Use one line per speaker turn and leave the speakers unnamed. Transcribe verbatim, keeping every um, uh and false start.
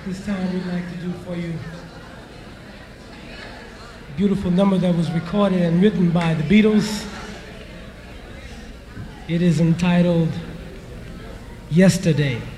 This time we'd like to do for you a beautiful number that was recorded and written by the Beatles. It is entitled Yesterday.